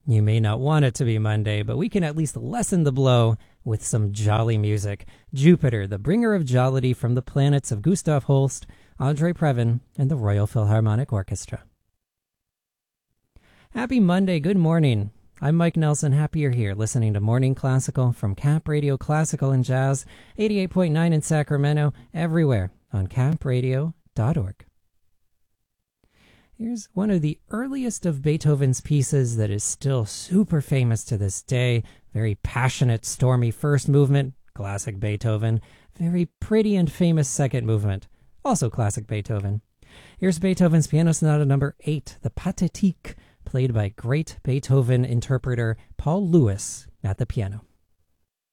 You may not want it to be Monday, but we can at least lessen the blow with some jolly music. Jupiter, the bringer of jollity from the planets of Gustav Holst, Andre Previn, and the Royal Philharmonic Orchestra. Happy Monday, good morning. I'm Mike Nelson, happy you're here listening to Morning Classical from Camp Radio Classical and Jazz, 88.9 in Sacramento, everywhere on campradio.org. Here's one of the earliest of Beethoven's pieces that is still super famous to this day. Very passionate, stormy first movement, classic Beethoven. Very pretty and famous second movement, also classic Beethoven. Here's Beethoven's Piano Sonata number 8, the Pathétique, played by great Beethoven interpreter Paul Lewis at the piano.